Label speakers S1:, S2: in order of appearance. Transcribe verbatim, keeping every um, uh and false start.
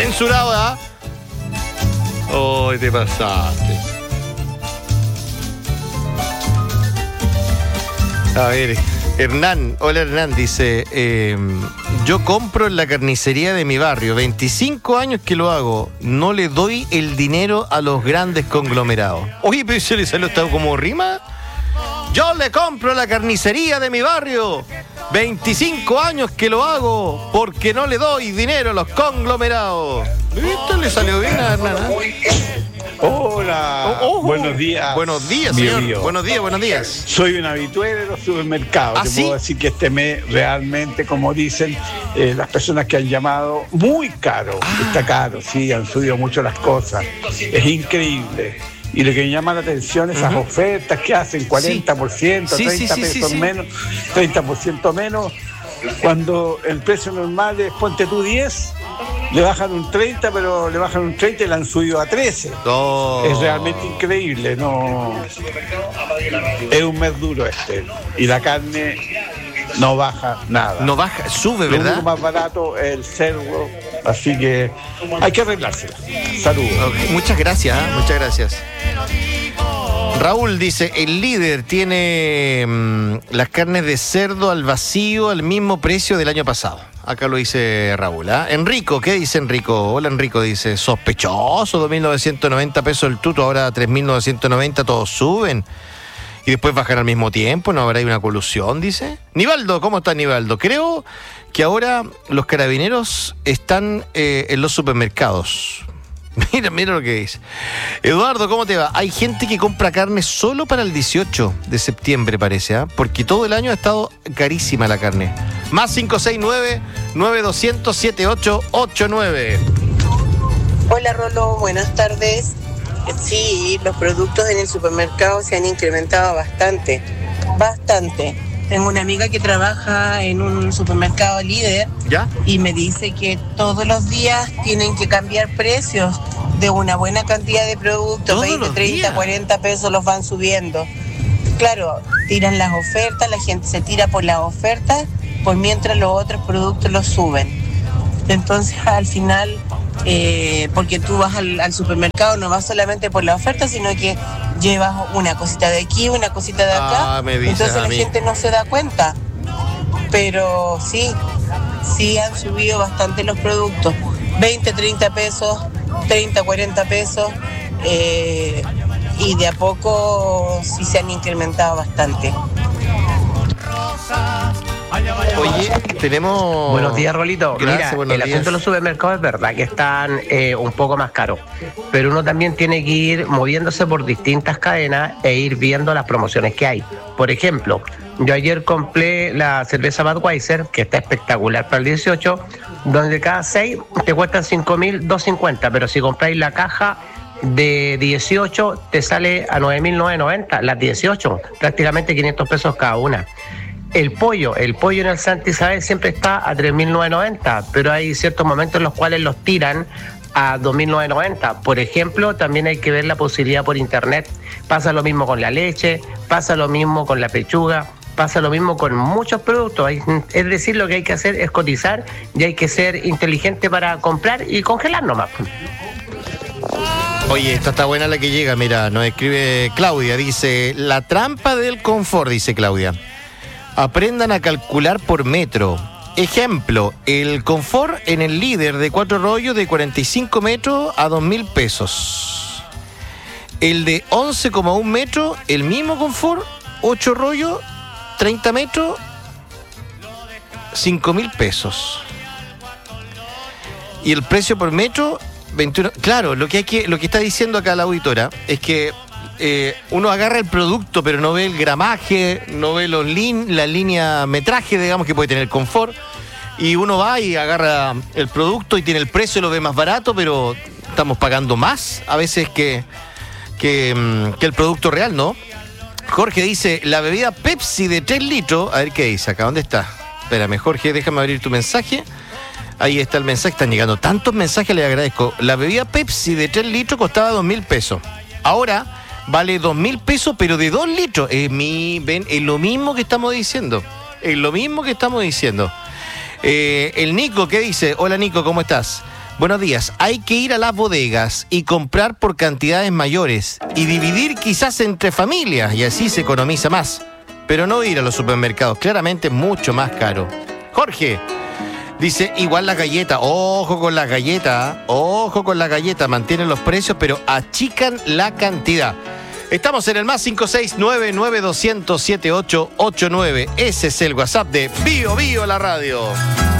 S1: Censurado, ¿ah? Oh, te pasaste. A ver, Hernán, hola Hernán, dice, eh, yo compro en la carnicería de mi barrio, veinticinco años que lo hago, no le doy el dinero a los grandes conglomerados. Oye, pero se le salió hasta como rima. Yo le compro a la carnicería de mi barrio, veinticinco años que lo hago, porque no le doy dinero a los conglomerados. ¿Esto le salió bien a Hernán?
S2: Hola, oh, oh,
S1: buenos días. Buenos días, señor. Mío, mío. Buenos días, buenos días.
S2: Soy un habitué de los supermercados.
S1: ¿Ah,
S2: Te
S1: sí?
S2: puedo decir que este mes realmente, como dicen eh, las personas que han llamado, muy caro. Ah. Está caro, sí, han subido mucho las cosas. Es increíble. Y lo que me llama la atención es esas uh-huh. ofertas que hacen, cuarenta por ciento, sí. treinta sí, sí, pesos sí, sí. menos, treinta por ciento menos. Cuando el precio normal es, ponte tú diez, le bajan un treinta, pero le bajan un treinta y le han subido a trece. Oh. Es realmente increíble, no. Es un mes duro este. Y la carne no baja nada.
S1: No baja, sube, ¿verdad?
S2: Lo único más barato es el cerdo, así que hay que arreglársela. Saludos.
S1: Okay. Muchas gracias, ¿eh? Muchas gracias. Raúl dice, el líder tiene mmm, las carnes de cerdo al vacío al mismo precio del año pasado. Acá lo dice Raúl. ¿eh? Enrico, ¿qué dice Enrico? Hola Enrico, dice, sospechoso, dos mil novecientos noventa pesos el tuto, ahora tres mil novecientos noventa, todos suben. Y después bajan al mismo tiempo, ¿no habrá ahí una colusión? Dice. Nivaldo, ¿cómo está Nivaldo? Creo que ahora los carabineros están eh, en los supermercados. Mira, mira lo que dice. Eduardo, ¿cómo te va? Hay gente que compra carne solo para el dieciocho de septiembre, parece, ¿eh? Porque todo el año ha estado carísima la carne. Más cinco seis nueve, nueve dos cero cero, siete ocho ocho nueve.
S3: Hola Rolo, buenas tardes. Sí, los productos en el supermercado se han incrementado bastante, bastante. Tengo una amiga que trabaja en un supermercado líder.
S1: ¿Ya?
S3: Y me dice que todos los días tienen que cambiar precios de una buena cantidad de productos, veinte, treinta, cuarenta pesos los van subiendo. Claro, tiran las ofertas, la gente se tira por las ofertas, por mientras los otros productos los suben. Entonces al final, eh, porque tú vas al, al supermercado, no vas solamente por la oferta, sino que llevas una cosita de aquí, una cosita de acá,
S1: ah, me dice
S3: entonces la
S1: mí.
S3: gente no se da cuenta. Pero sí, sí han subido bastante los productos, veinte, treinta pesos, treinta, cuarenta pesos, eh, y de a poco sí se han incrementado bastante.
S1: Oye, tenemos...
S4: Buenos días, Rolito.
S1: Gracias,
S4: Mira, el
S1: días.
S4: asunto de los supermercados es verdad que están eh, un poco más caros, pero uno también tiene que ir moviéndose por distintas cadenas e ir viendo las promociones que hay. Por ejemplo, yo ayer compré la cerveza Budweiser, que está espectacular para el dieciocho, donde cada seis te cuestan cinco mil doscientos cincuenta, pero si compráis la caja de dieciocho te sale a nueve mil novecientos noventa, las dieciocho, prácticamente quinientos pesos cada una. El pollo, el pollo en el Santa Isabel siempre está a tres mil novecientos noventa, pero hay ciertos momentos en los cuales los tiran a dos mil novecientos noventa. Por ejemplo, también hay que ver la posibilidad por internet. Pasa lo mismo con la leche, pasa lo mismo con la pechuga, pasa lo mismo con muchos productos. Es decir, lo que hay que hacer es cotizar y hay que ser inteligente para comprar y congelar nomás.
S1: Oye, esta está buena la que llega, mira, nos escribe Claudia, dice, la trampa del confort, dice Claudia. Aprendan a calcular por metro. Ejemplo, el confort en el líder de cuatro rollos de cuarenta y cinco metros a dos mil pesos. El de once coma uno metros, el mismo confort, ocho rollos, treinta metros, cinco mil pesos. Y el precio por metro, veintiuno. Claro, lo que hay que, lo que está diciendo acá la auditora es que Eh, uno agarra el producto pero no ve el gramaje, no ve los lin, la línea metraje, digamos, que puede tener confort, y uno va y agarra el producto y tiene el precio, lo ve más barato, pero estamos pagando más a veces que, que, que el producto real, ¿no? Jorge dice, la bebida Pepsi de tres litros, a ver qué dice acá, ¿dónde está? Espérame, Jorge, déjame abrir tu mensaje. Ahí está el mensaje, están llegando tantos mensajes, les agradezco. La bebida Pepsi de tres litros costaba dos mil pesos. Ahora vale dos mil pesos, pero de dos litros. Es, mi, ven, es lo mismo que estamos diciendo. Es lo mismo que estamos diciendo. Eh, el Nico, ¿qué dice? Hola Nico, ¿cómo estás? Buenos días. Hay que ir a las bodegas y comprar por cantidades mayores y dividir quizás entre familias y así se economiza más. Pero no ir a los supermercados, claramente mucho más caro. Jorge dice, igual las galletas, ojo con las galletas, ojo con las galletas, mantienen los precios pero achican la cantidad. Estamos en el más cinco seis nueve nueve dos cero cero siete ocho ocho nueve. Ese es el WhatsApp de Bio Bio la radio.